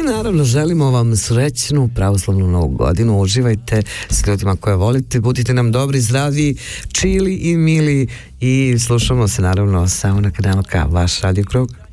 naravno želimo vam srećnu pravoslavnu novu godinu. Uživajte s ljudima koje volite, budite nam dobri, zdravi, čili i mili i slušamo se naravno samo na kanalu K, vaš Radio Krug.